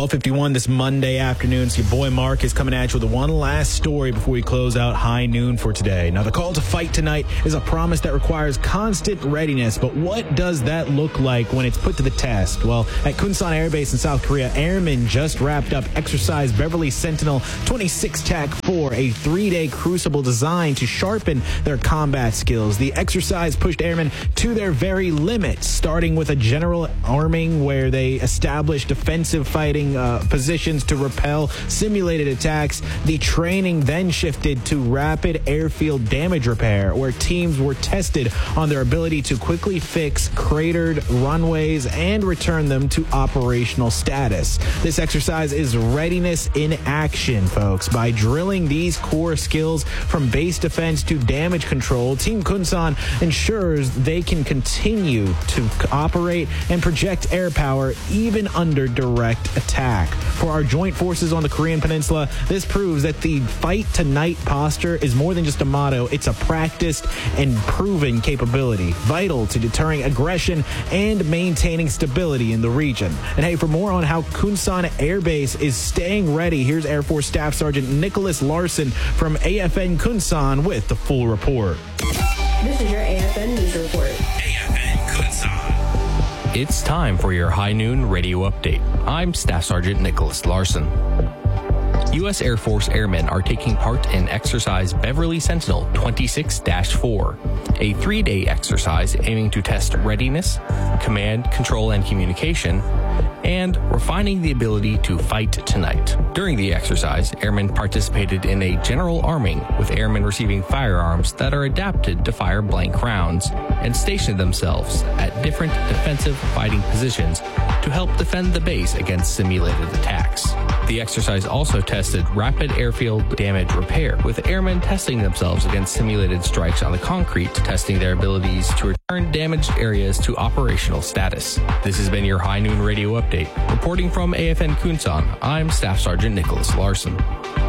12:51 this Monday afternoon. So your boy Mark is coming at you with one last story before we close out high noon for today. Now, the call to fight tonight is a promise that requires constant readiness. But what does that look like when it's put to the test? Well, at Kunsan Air Base in South Korea, airmen just wrapped up Exercise Beverly Sentinel 26 TAC 4, a 3-day crucible designed to sharpen their combat skills. The exercise pushed airmen to their very limits, starting with a general arming where they established defensive fighting positions to repel simulated attacks. The training then shifted to rapid airfield damage repair, where teams were tested on their ability to quickly fix cratered runways and return them to operational status. This exercise is readiness in action, folks. By drilling these core skills from base defense to damage control, Team Kunsan ensures they can continue to operate and project air power even under direct attack. For our joint forces on the Korean Peninsula, this proves that the fight tonight posture is more than just a motto. It's a practiced and proven capability, vital to deterring aggression and maintaining stability in the region. And hey, for more on how Kunsan Air Base is staying ready, here's Air Force Staff Sergeant Nicholas Larson from AFN Kunsan with the full report. This is your AFN News Report. AFN Kunsan. It's time for your High Noon Radio Update. I'm Staff Sergeant Nicholas Larson. U.S. Air Force airmen are taking part in Exercise Beverly Sentinel 26-4, a 3-day exercise aiming to test readiness, command, control, and communication, and refining the ability to fight tonight. During the exercise, airmen participated in a general arming, with airmen receiving firearms that are adapted to fire blank rounds and stationed themselves at different defensive fighting positions to help defend the base against simulated attacks. The exercise also tested rapid airfield damage repair, with airmen testing themselves against simulated strikes on the concrete, testing their abilities to return damaged areas to operational status. This has been your High Noon Radio Update. Reporting from AFN Kunsan, I'm Staff Sergeant Nicholas Larson.